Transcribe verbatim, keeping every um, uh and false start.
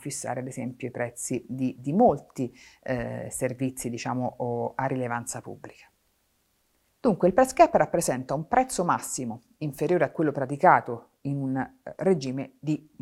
fissare ad esempio i prezzi di, di molti eh, servizi, diciamo, o a rilevanza pubblica. Dunque il price cap rappresenta un prezzo massimo inferiore a quello praticato in un regime di